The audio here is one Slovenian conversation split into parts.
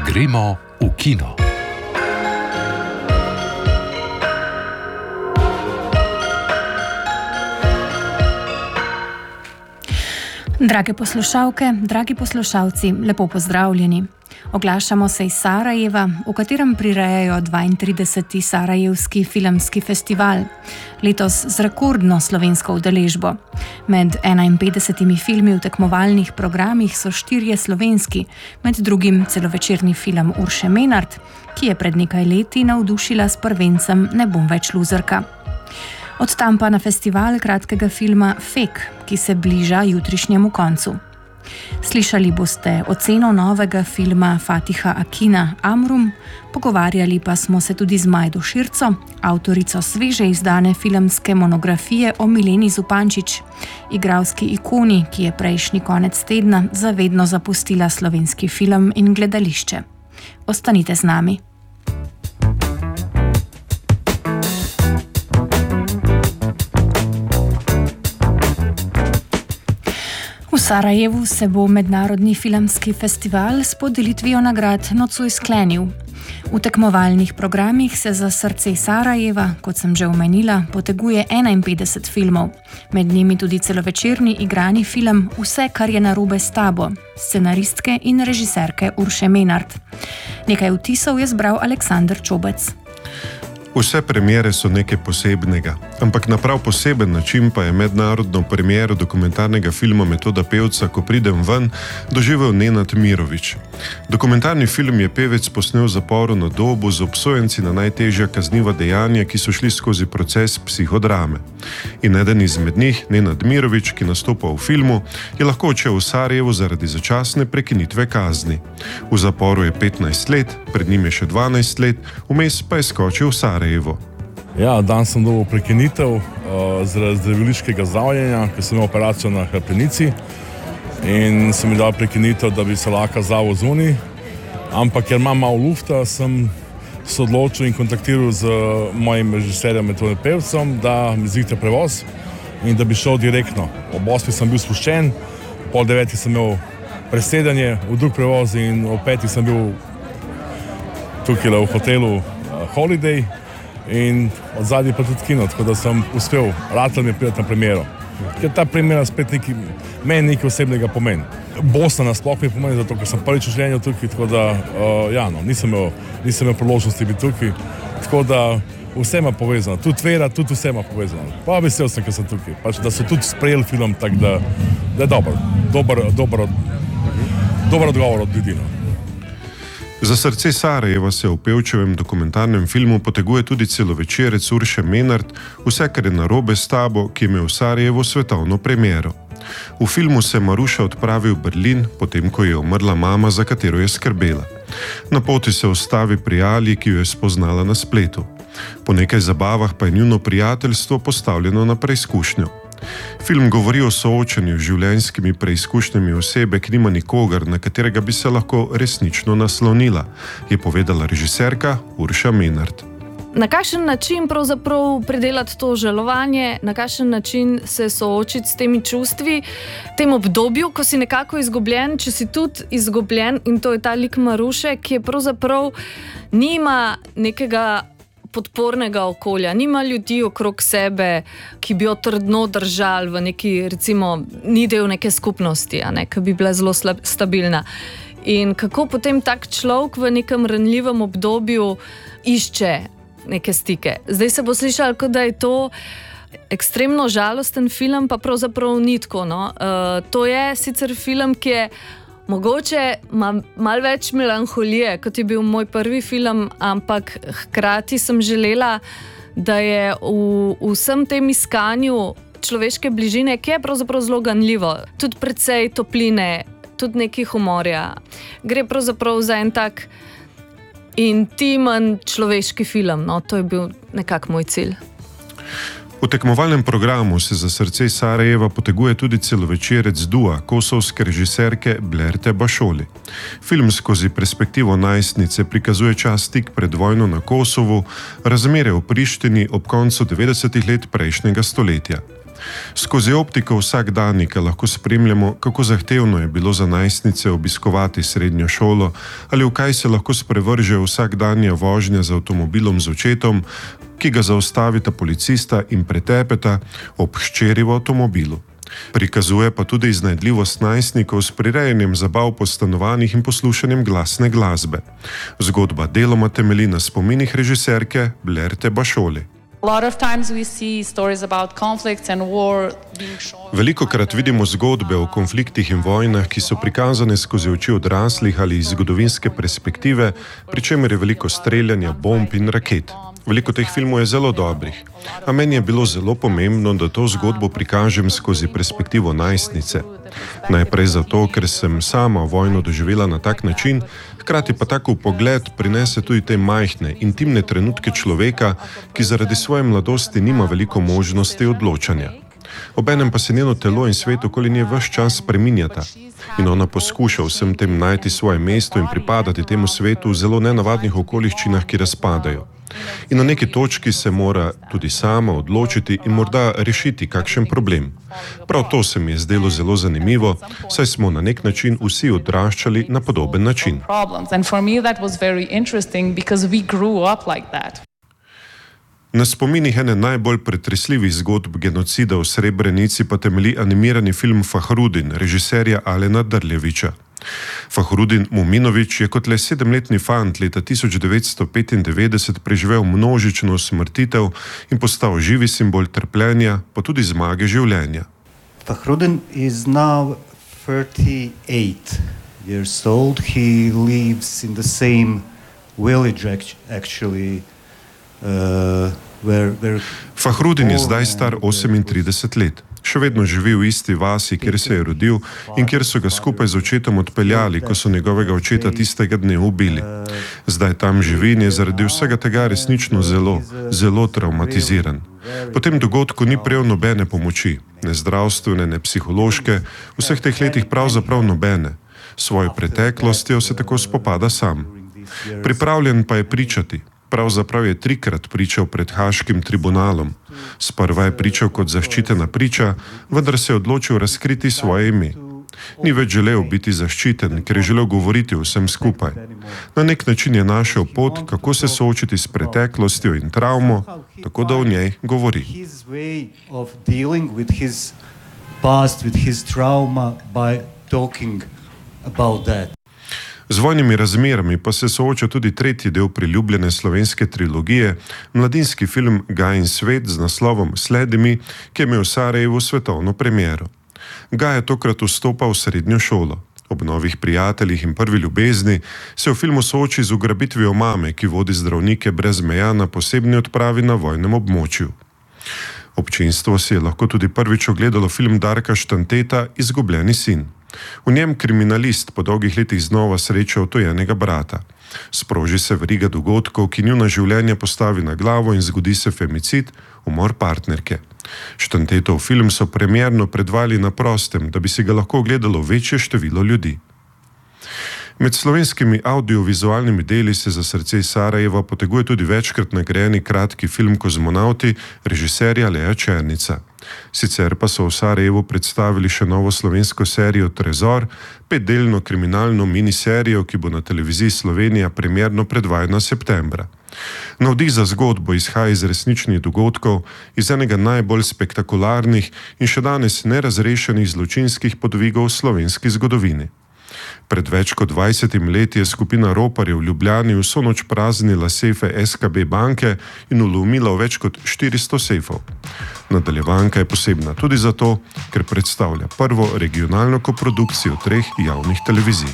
Gremo v kino. Drage poslušalke, dragi poslušalci, lepo pozdravljeni. Oglašamo se iz Sarajeva, v katerem prirejajo 32. Sarajevski filmski festival, letos z rekordno slovensko udeležbo. Med 51 filmi v tekmovalnih programih so 4 slovenski, med drugim celovečerni film Urše Menart, ki je pred nekaj leti navdušila s prvencem Ne bom več luzerka. Od tam pa na festival kratkega filma Fek, ki se bliža jutrišnjemu koncu. Slišali boste oceno novega filma Fatiha Akina Amrum, pogovarjali pa smo se tudi z Majdo Širco, avtorico sveže izdane filmske monografije o Mileni Zupančič, igralski ikoni, ki je prejšnji konec tedna zavedno zapustila slovenski film in gledališče. Ostanite z nami. V Sarajevu se bo mednarodni filmski festival s podelitvijo nagrad nocoj sklenil. V tekmovalnih programih se za srce Sarajeva, kot sem že omenila, poteguje 51 filmov. Med njimi tudi celovečerni igrani film Vse, kar je narobe s tabo, scenaristke in režiserke Urše Menart. Nekaj vtisov je zbral Aleksander Čobec. Vse premiere so nekaj posebnega, ampak na prav poseben način pa je mednarodno premiero dokumentarnega filma Metoda pevca, Ko pridem ven, doživel Nenad Mirović. Dokumentarni film je pevec posnel v zaporu na Dobu z obsojenci na najtežja kazniva dejanja, ki so šli skozi proces psihodrame. In eden izmed njih, Nenad Mirović, ki nastopa v filmu, je lahko odšel v Sarajevo zaradi začasne prekinitve kazni. V zaporu je 15 let, pred njim je še 12 let, vmes pa je skočil v Sarajevo. Ja, dan sem dobil prekinitev zaradi zdraviliškega zdravljenja, ker sem imel operacijo na hrbtenici in sem mi dal prekinitev, da bi se lahko zavil zunaj. Ampak ker imam malo lufta, sem se odločil in kontaktiral z mojim režiserjem Metodom pevcem, da mi zrihta prevoz in da bi šel direktno. Ob 8 sem bil spuščen, pol 9 sem imel presedanje v drug prevoz in ob 5 sem bil tukaj v hotelu Holiday in od zadnji pa tudi kino, tako da sem uspel ratal mi priti na premiero. Ker ta premiera spet meni nekaj osebnega pomeni. Bosna nasploh mi pomeni, zato ker sem prvič v življenju tukaj, tako da nisem imel priložnosti biti tukaj, tako da vse ima povezano, tudi vera, tudi vse ima povezano. Pa vesel sem, ker sem tukaj, pač, da so tudi sprejeli film, tako da je dober odgovor od ljudi. Za srce Sarajeva se v pevčevem dokumentarnem filmu poteguje tudi celovečerec Urše Menart Vse, kar je narobe s tabo, ki je imel v Sarajevu svetovno premiero. V filmu se Maruša odpravi v Berlin, potem ko je umrla mama, za katero je skrbela. Na poti se ustavi pri Ali, ki jo je spoznala na spletu. Po nekaj zabavah pa je njuno prijateljstvo postavljeno na preizkušnjo. Film govori o soočanju z življenjskimi preizkušnjami osebe, ki nima nikogar, na katerega bi se lahko resnično naslonila, je povedala režiserka Urša Menart. Na kakšen način pravzaprav predelati to žalovanje, na kakšen način se soočiti s temi čustvi, v tem obdobju, ko si nekako izgubljen, če si tudi izgubljen, in to je ta lik Maruše, ki je pravzaprav nima nekega podpornega okolja, nima ljudi okrog sebe, ki bi jo trdno držali v neki, recimo, ni del neke skupnosti, ki bi bila zelo stabilna. In kako potem tak človek v nekem ranljivem obdobju išče neke stike. Zdaj se bo slišalo, kot da je to ekstremno žalosten film, pa pravzaprav ni tako, no. To je sicer film, ki je mogoče malo več melanholije, kot je bil moj prvi film, ampak hkrati sem želela, da je v vsem tem iskanju človeške bližine, ki je pravzaprav zelo ganljivo, tudi precej topline, tudi nekaj humorja. Gre pravzaprav za en tak intimen človeški film, no, to je bil nekako moj cilj. V tekmovalnem programu se za srce Sarajeva poteguje tudi celovečerec Dua, kosovske režiserke Blerte Bašoli. Film skozi perspektivo najstnice prikazuje čas tik pred vojno na Kosovu, razmere v Prištini ob koncu 90. let prejšnjega stoletja. Skozi optiko vsakdanjika lahko spremljamo, kako zahtevno je bilo za najstnice obiskovati srednjo šolo ali v kaj se lahko sprevrže vsakdanja vožnja z avtomobilom z očetom, ki ga zaustavita policista in pretepeta ob hčeri v avtomobilu. Prikazuje pa tudi iznajdljivost najstnikov s prirejanjem zabav po stanovanjih in poslušanjem glasne glasbe. Zgodba deloma temelji na spominih režiserke Blerte Bašoli. Velikokrat vidimo zgodbe o konfliktih in vojnah, ki so prikazane skozi oči odraslih ali iz zgodovinske perspektive, pri čemer je veliko streljanja, bomb in raket. Veliko teh filmov je zelo dobrih, a meni je bilo zelo pomembno, da to zgodbo prikažem skozi perspektivo najstnice. Najprej zato, ker sem sama vojno doživela na tak način, hkrati pa tako pogled prinese tudi te majhne, intimne trenutke človeka, ki zaradi svoje mladosti nima veliko možnosti odločanja. Obenem pa se njeno telo in svet okoli nje ves čas spreminjata. In ona poskuša vsem tem najti svoje mesto in pripadati temu svetu v zelo nenavadnih okoliščinah, ki razpadajo. In na neki točki se mora tudi sama odločiti in morda rešiti kakšen problem. Prav to se mi je zdelo zelo zanimivo, saj smo na nek način vsi odraščali na podoben način. Na spominih ene najbolj pretresljivih zgodb genocida v Srebrenici pa temelji animirani film Fahrudin, režiserja Alena Drljevića. Fahrudin Muminović je kot le 7-letni fant leta 1995 preživel množično smrtitev in postal živi simbol trpljenja, pa tudi zmage življenja. Fahrudin is now 38 years old. He lives in the same village actually. Fahrudin je zdaj star 38 let. Še vedno živi v isti vasi, kjer se je rodil in kjer so ga skupaj z očetom odpeljali, ko so njegovega očeta tistega dne ubili. Zdaj tam živi in je zaradi vsega tega resnično zelo travmatiziran. Po tem dogodku ni prejel nobene pomoči, ne zdravstvene, ne psihološke, vseh teh letih pravzaprav nobene. Svojo preteklostjo se tako spopada sam. Pripravljen pa je pričati. Pravzaprav je 3-krat pričal pred Haškim tribunalom. Sprva je pričal kot zaščitena priča, vendar se je odločil razkriti svoje ime. Ni več želel biti zaščiten, ker je želel govoriti o vsem skupaj. Na nek način je našel pot, kako se soočiti s preteklostjo in travmo, tako da o njej govori. Z vojnimi razmerami pa se sooča tudi tretji del priljubljene slovenske trilogije, mladinski film Gaj in svet z naslovom Sledi mi, ki je imel v Sarajevu svetovno premiero. Gaj je tokrat vstopal v srednjo šolo. Ob novih prijateljih in prvi ljubezni se v filmu sooči z ugrabitvijo mame, ki vodi zdravnike brez meja na posebni odpravi na vojnem območju. Občinstvo si je lahko tudi prvič ogledalo film Darka Štanteta Izgubljeni sin. V njem kriminalist po dolgih letih znova sreča odtujenega brata. Sproži se veriga dogodkov, ki njuna življenja postavi na glavo in zgodi se femicid, umor partnerke. Štantetov film so premierno predvali na prostem, da bi si ga lahko ogledalo večje število ljudi. Med slovenskimi audiovizualnimi deli se za srce Sarajeva poteguje tudi večkrat nagrajeni kratki film Kozmonavti režiserja Leja Černica. Sicer pa so v Sarajevu predstavili še novo slovensko serijo Trezor, 5-delno kriminalno miniserijo, ki bo na televiziji Slovenija premierno predvajana septembra. Navdih za zgodbo izhaja iz resničnih dogodkov, iz enega najbolj spektakularnih in še danes nerazrešenih zločinskih podvigov v slovenski zgodovini. Pred več kot 20 leti je skupina roparjev v Ljubljani vso noč praznila sefe SKB banke in vlomila v več kot 400 sefov. Nadaljevanka je posebna tudi zato, ker predstavlja prvo regionalno koprodukcijo 3 javnih televizij.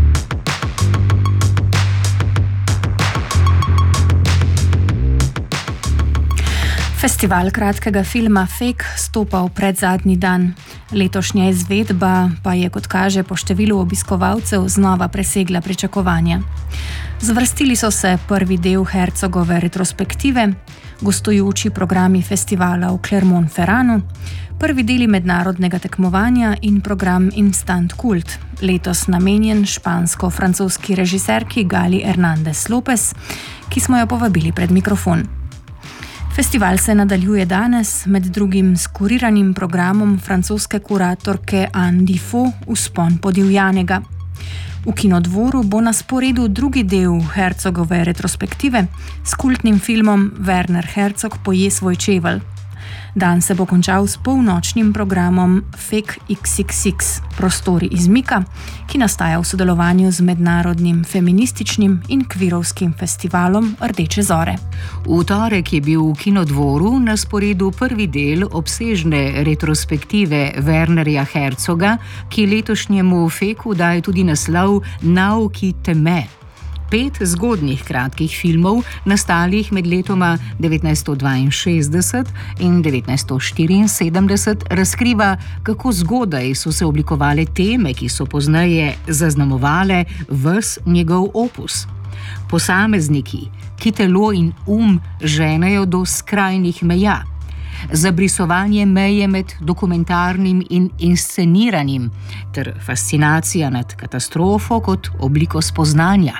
Festival kratkega filma Fake stopa v predzadnji dan. Letošnja izvedba pa je, kot kaže, po številu obiskovalcev znova presegla pričakovanja. Zvrstili so se prvi del Herzogove retrospektive, gostujoči programi festivala v Clermont-Ferranu, prvi deli mednarodnega tekmovanja in program Instant Kult, letos namenjen špansko-francoski režiserki Gali Hernández López, ki smo jo povabili pred mikrofon. Festival se nadaljuje danes, med drugim s kuriranim programom francoske kuratorke Anne Diffo Vzpon podivjanega. V Kinodvoru bo na sporedu drugi del Herzogove retrospektive s kultnim filmom Werner Herzog poje svoj čevelj. Dan se bo končal s polnočnim programom Fake XXX, prostori izmika, ki nastaja v sodelovanju z mednarodnim feminističnim in kvirovskim festivalom Rdeče zore. V torek je bil v Kinodvoru na sporedu prvi del obsežne retrospektive Wernerja Herzoga, ki letošnjemu Feku daje tudi naslov Nauki teme. 5 zgodnjih kratkih filmov, nastalih med letoma 1962 in 1974, razkriva, kako zgodaj so se oblikovale teme, ki so pozneje zaznamovale ves njegov opus. Posamezniki, ki telo in ženejo do skrajnih meja. Zabrisovanje meje med dokumentarnim in insceniranim, ter fascinacija nad katastrofo kot obliko spoznanja.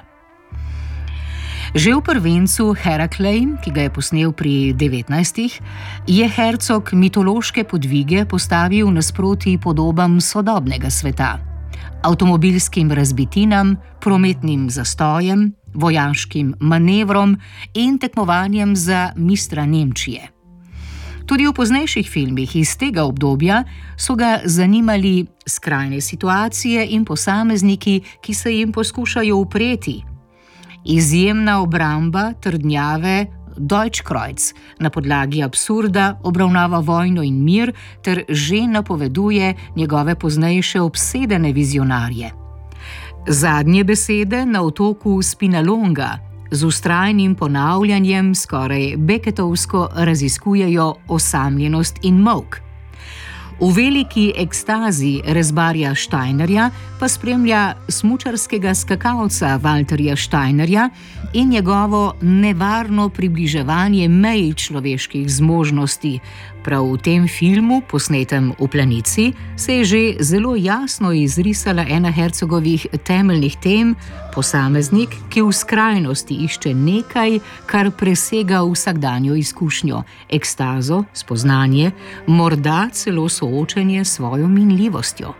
Že v prvencu Heraklej, ki ga je posnel pri 19, je Herzog mitološke podvige postavil nasproti podobam sodobnega sveta. Avtomobilskim razbitinam, prometnim zastojem, vojaškim manevrom in tekmovanjem za mistra Nemčije. Tudi v poznejših filmih iz tega obdobja so ga zanimali skrajne situacije in posamezniki, ki se jim poskušajo upreti. Izjemna obramba trdnjave Deutschkreuz na podlagi absurda obravnava vojno in mir ter že napoveduje njegove poznejše obsedene vizionarje. Zadnje besede na otoku Spinalonga z vztrajnim ponavljanjem skoraj Becketovsko raziskujejo osamljenost in molk. V veliki ekstazi rezbarja Steinerja pa spremlja smučarskega skakalca Walterja Steinerja in njegovo nevarno približevanje meji človeških zmožnosti. Prav v tem filmu, posnetem v Planici, se je že zelo jasno izrisala ena Herzogovih temeljnih tem, posameznik, ki v skrajnosti išče nekaj, kar presega vsakdanjo izkušnjo, ekstazo, spoznanje, morda celo soočenje s svojo minljivostjo.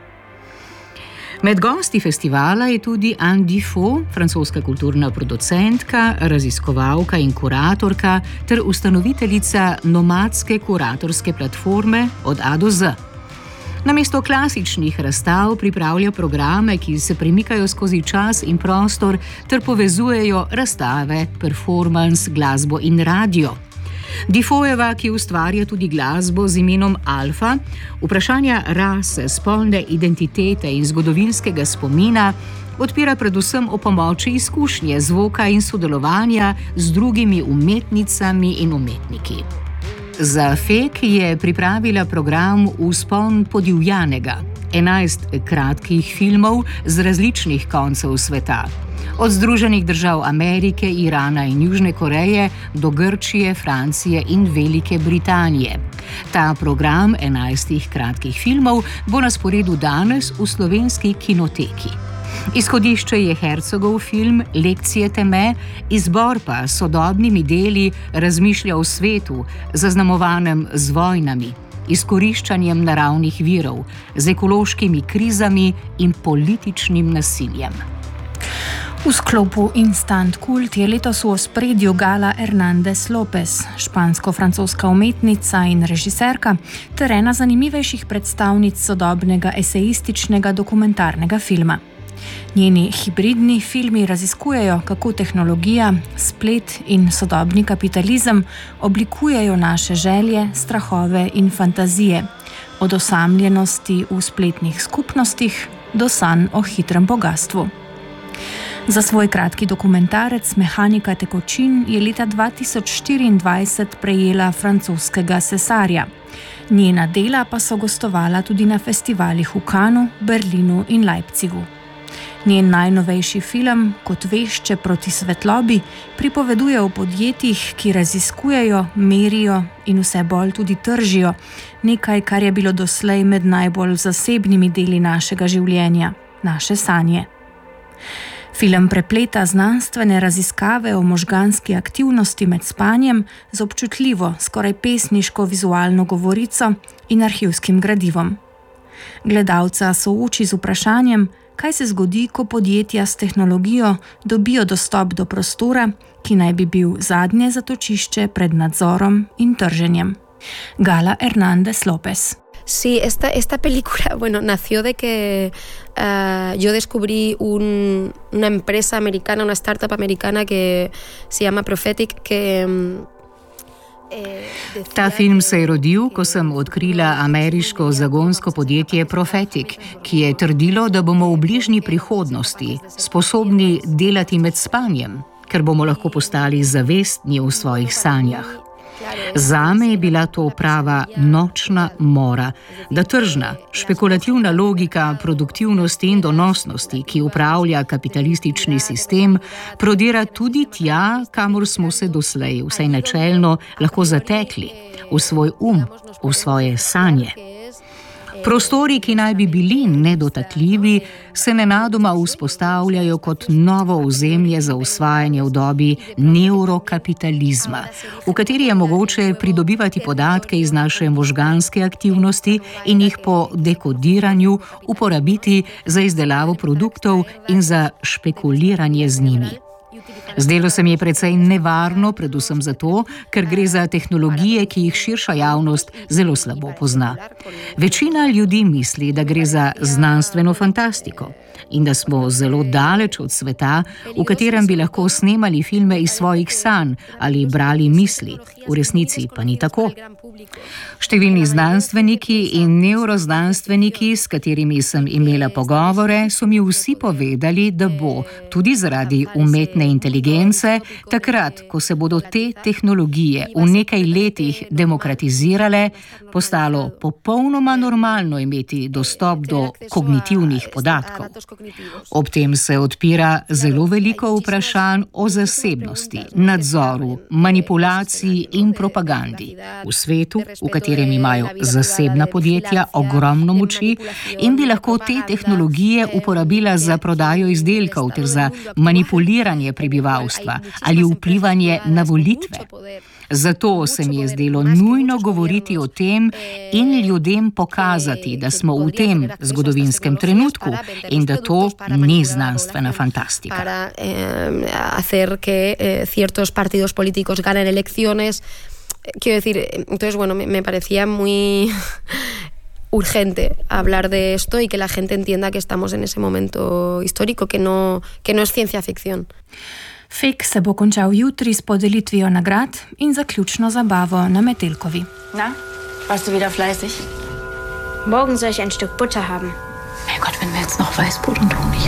Med gosti festivala je tudi Anne Diffo, francoska kulturna producentka, raziskovalka in kuratorka ter ustanoviteljica nomadske kuratorske platforme Od A do Z. Namesto klasičnih razstav pripravlja programe, ki se premikajo skozi čas in prostor ter povezujejo razstave, performans, glasbo in radio. Diffojeva, ki ustvarja tudi glasbo z imenom Alfa, vprašanja rase, spolne identitete in zgodovinskega spomina odpira predvsem o pomoči izkušnje zvoka in sodelovanja z drugimi umetnicami in umetniki. Za Fek je pripravila program Vzpon podivjanega, 11 kratkih filmov z različnih koncev sveta. Od Združenih držav Amerike, Irana in Južne Koreje do Grčije, Francije in Velike Britanije. Ta program 11 kratkih filmov bo na sporedu danes v Slovenski kinoteki. Izhodišče je Herzogov film Lekcije teme, izbor pa s sodobnimi deli razmišlja o svetu, zaznamovanem z vojnami, izkoriščanjem naravnih virov, z ekološkimi krizami in političnim nasiljem. V sklopu Instant Kult je letos v ospredju Gala Hernández López, špansko-francoska umetnica in režiserka, ter ena zanimivejših predstavnic sodobnega esejističnega dokumentarnega filma. Njeni hibridni filmi raziskujejo, kako tehnologija, splet in sodobni kapitalizem oblikujejo naše želje, strahove in fantazije, od osamljenosti v spletnih skupnostih do sanj o hitrem bogastvu. Za svoj kratki dokumentarec Mehanika tekočin je leta 2024 prejela francoskega cesarja. Njena dela pa so gostovala tudi na festivalih v Cannesu, Berlinu in Leipzigu. Njen najnovejši film, Kot vešče proti svetlobi, pripoveduje o podjetjih, ki raziskujejo, merijo in vse bolj tudi tržijo nekaj, kar je bilo doslej med najbolj zasebnimi deli našega življenja, naše sanje. Film prepleta znanstvene raziskave o možganski aktivnosti med spanjem z občutljivo, skoraj pesniško vizualno govorico in arhivskim gradivom. Gledalca sooči z vprašanjem, kaj se zgodi, ko podjetja s tehnologijo dobijo dostop do prostora, ki naj bi bil zadnje zatočišče pred nadzorom in trženjem. Gala Hernández López. Sí, esta película, bueno, nació de que yo descubrí una empresa americana, una startup americana que se llama Prophetic, que Ta film se je rodil, ko sem odkrila ameriško zagonsko podjetje Prophetic, ki je trdilo, da bomo v bližnji prihodnosti sposobni delati med spanjem, ker bomo lahko postali zavestni v svojih sanjah. Zame je bila to prava nočna mora, da tržna, špekulativna logika produktivnosti in donosnosti, ki upravlja kapitalistični sistem, prodira tudi tja, kamor smo se doslej, vsaj načelno, lahko zatekli, v svoj v svoje sanje. Prostori, ki naj bi bili nedotakljivi, se nenadoma vzpostavljajo kot novo ozemlje za usvajanje v dobi neurokapitalizma, v kateri je mogoče pridobivati podatke iz naše možganske aktivnosti in jih po dekodiranju uporabiti za izdelavo produktov in za špekuliranje z njimi. Zdelo se mi je precej nevarno, predvsem zato, ker gre za tehnologije, ki jih širša javnost zelo slabo pozna. Večina ljudi misli, da gre za znanstveno fantastiko in da smo zelo daleč od sveta, v katerem bi lahko snemali filme iz svojih sanj ali brali misli. V resnici pa ni tako. Številni znanstveniki in neuroznanstveniki, s katerimi sem imela pogovore, so mi vsi povedali, da bo, tudi zaradi umetne inteligence, takrat, ko se bodo te tehnologije v nekaj letih demokratizirale, postalo popolnoma normalno imeti dostop do kognitivnih podatkov. Ob tem se odpira zelo veliko vprašanj o zasebnosti, nadzoru, manipulaciji in propagandi v svetu, v katerem imajo zasebna podjetja ogromno moči in bi lahko te tehnologije uporabila za prodajo izdelkov ter za manipuliranje prebivalstva ali vplivanje na volitve. Zato se mi je zdelo nujno govoriti o tem in ljudem pokazati, da smo v tem zgodovinskem trenutku in da to ni znanstvena fantastika. Para hacer que ciertos partidos políticos ganen elecciones. Quiero decir, entonces, bueno, me parecía muy urgente hablar de esto y que la gente entienda que estamos en ese momento histórico, que no es ciencia ficción. Fek se bo končal jutri s podelitvijo nagrad in zaključno zabavo na Metelkovi. Na, warst du wieder fleißig? Morgen soll ich ein Stück Butter haben. Mein Gott, wenn wir jetzt noch Weißbrot und Honig